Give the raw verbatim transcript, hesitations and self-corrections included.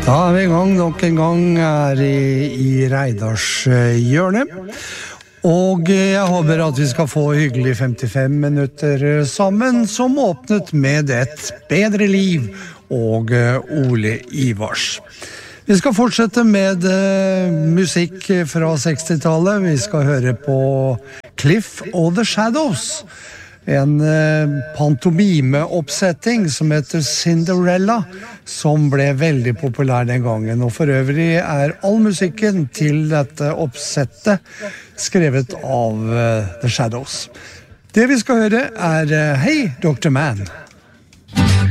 Da er vi i gang, nok en gang er i, i Reidars hjørne. Og jeg håper at vi skal få hyggelig femtifem minutter sammen, som åpnet med Et bedre liv og Ole Ivars. Vi skal fortsette med uh, musikk fra sekstitallet. Vi skal høre på Cliff og The Shadows. En uh, pantomime-oppsetting som heter Cinderella, som ble veldig populær den gangen. Og for øvrig er all musikken til dette oppsettet skrevet av uh, The Shadows. Det vi skal høre er uh, Hey, doktor Man.